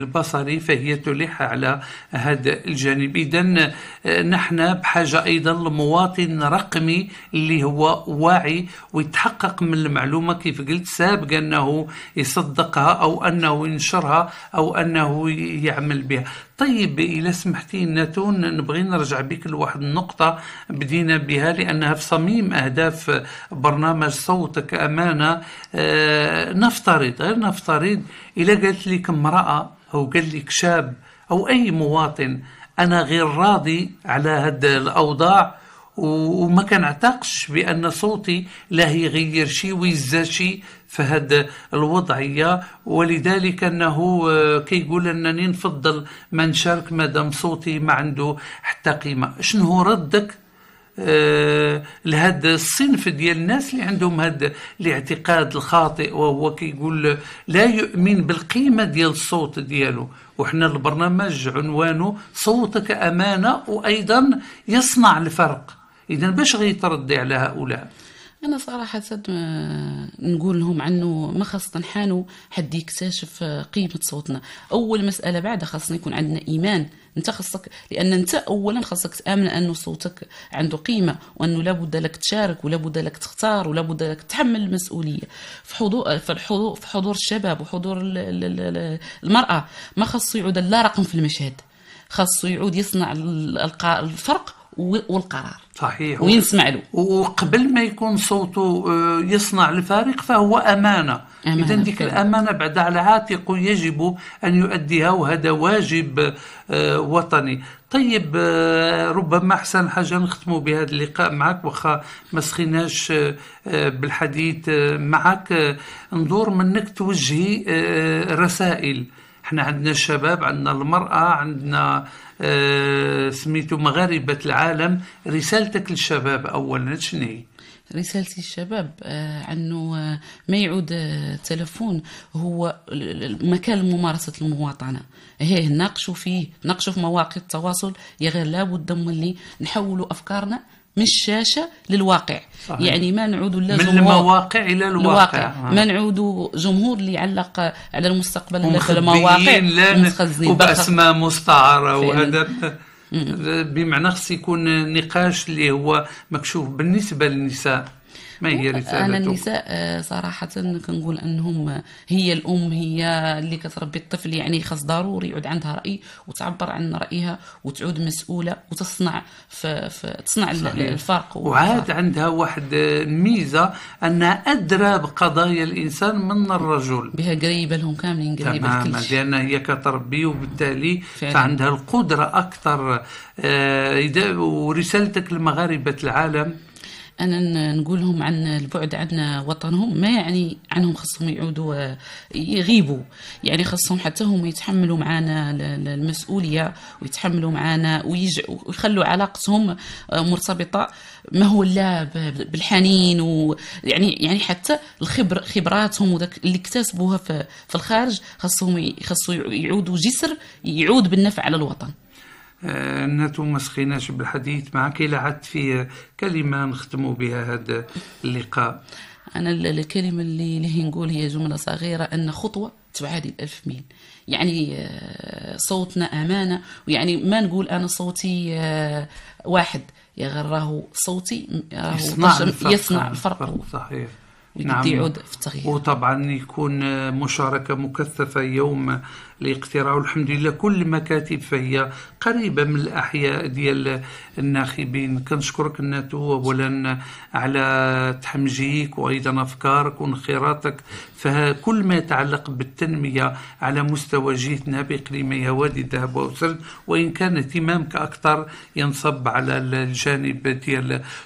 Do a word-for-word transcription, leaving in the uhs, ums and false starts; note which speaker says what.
Speaker 1: البصري فهي تلح على هذا الجانب. إذن نحن بحاجة أيضا لمواطن رقمي اللي هو واعي ويتحقق من المعلومة كيف قلت سابقا أنه يصدقها أو أنه ينشرها أو أنه يعمل بها. طيب إذا سمحتي ناتون نبغي نرجع بك لواحد النقطة بدينا بها لأنها في صميم أهداف برنامج صوتك أمانة. آه نفترض غير نفترض إذا قالت لك امرأة أو قال لك شاب أو أي مواطن أنا غير راضي على هذه الأوضاع وما كان اعتقش بأن صوتي لا يغير شيء ويزا شيء في هذه الوضعية، ولذلك أنه كيقول أنني نفضل ما نشارك مادام صوتي ما عنده حتى قيمة. شنو هو ردك آه لهذا الصنف ديال الناس اللي عندهم هذا الاعتقاد الخاطئ وهو كيقول لا يؤمن بالقيمة ديال الصوت ديالو؟ وحنا البرنامج عنوانه صوتك أمانة وأيضا يصنع الفرق. إذا باش غيتردي على هؤلاء؟
Speaker 2: أنا صراحة نقول لهم عنه ما خاص نحانوا حد يكتشف قيمة صوتنا. أول مسألة بعد خاصنا يكون عندنا إيمان. أنت خاصك، لأن أنت أولا خاصك تآمن أنه صوتك عنده قيمة وأنه لابد لك تشارك ولابد لك تختار ولابد لك تحمل المسؤولية. في حضور في الحضور في حضور الشباب وحضور المرأة ما خاصه يعود لا رقم في المشهد، خاصه يعود يصنع الفرق والقرار
Speaker 1: صحيح
Speaker 2: وينسمع له.
Speaker 1: وقبل ما يكون صوته يصنع الفارق فهو أمانة. إذا ديك الأمانة بعد على عاتقه يجب أن يؤديها وهذا واجب وطني. طيب ربما أحسن حاجة نختموا بهذا اللقاء معك وخا ما سخيناش بالحديث معك، ندور منك توجهي رسائل. احنا عندنا الشباب، عندنا المرأة، عندنا آه سميتو مغاربة العالم. رسالتك للشباب أولا شنو هي؟
Speaker 2: رسالتي للشباب آه عنه آه ما يعود التلفون آه هو مكان لممارسة المواطنة. هيه ناقشوا فيه، ناقشوا في مواقع التواصل يا غير لابد من اللي نحولوا أفكارنا من الشاشة للواقع. صحيح. يعني ما نعودوا لا
Speaker 1: من المواقع إلى الواقع, الواقع.
Speaker 2: ما نعودوا جمهور اللي يعلق على المستقبل في المواقع
Speaker 1: متخزنين وبأسماء مستعارة. وهذا بمعنى خص يكون نقاش اللي هو مكشوف. بالنسبة للنساء ما هي رسالته؟
Speaker 2: أنا النساء صراحة كنقول أنهم هي الأم، هي اللي كتربي الطفل، يعني خاص ضروري يعود عندها رأي وتعبر عن رأيها وتعود مسؤولة وتصنع في في تصنع صحيح. الفرق.
Speaker 1: وعاد عندها واحد ميزة أنها أدرى بقضايا الإنسان من الرجل،
Speaker 2: بها قريبة لهم كاملين، قريبة
Speaker 1: تماما لأن هي كتربي وبالتالي فعلا. فعندها القدرة أكثر. آه ورسالتك لمغاربة العالم؟
Speaker 2: أنا نقول لهم عن البعد عن وطنهم ما يعني عنهم خصهم يعودوا يغيبوا، يعني خصهم حتى هم يتحملوا معنا المسؤولية ويتحملوا معنا ويخلوا علاقتهم مرتبطة ما هو لا بالحنين، ويعني يعني حتى الخبر خبراتهم وذاك اللي اكتسبوها في في الخارج خصهم خصوا يعودوا جسر يعود بالنفع على الوطن.
Speaker 1: ناتو ما سخيناش بالحديث معك، إلا عدت في كلمة نختموا بها هذا اللقاء.
Speaker 2: أنا الكلمة اللي اللي نقول هي جملة صغيرة، أن خطوة تعادل ألف ميل. يعني صوتنا أمانة، ويعني ما نقول أنا صوتي واحد يا غير راهو صوتي راهو
Speaker 1: يصنع الفرق,
Speaker 2: يصنع الفرق.
Speaker 1: صحيح.
Speaker 2: نعم. يعود في التغيير.
Speaker 1: وطبعا يكون مشاركة مكثفة يوم الاقتراع، والحمد لله كل مكاتب فهي قريبة من الأحياء ديال الناخبين. كنشكرك ناتو أولا على تحمجيك وأيضا أفكارك وانخراطك فكل ما يتعلق بالتنمية على مستوى جهتنا بإقليمي وادي الذهب وأسرد، وإن كان اهتمامك أكثر ينصب على الجانب ديال